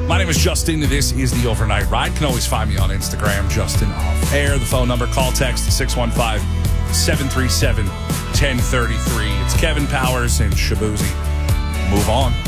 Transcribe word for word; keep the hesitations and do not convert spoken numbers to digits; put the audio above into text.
My name is Justin. This is the Overnight Ride. You can always find me on Instagram, Justin Off Air. The phone number, call text six one five, seven three seven, one zero three three. It's Kevin Powers and Shabuzi. Move on.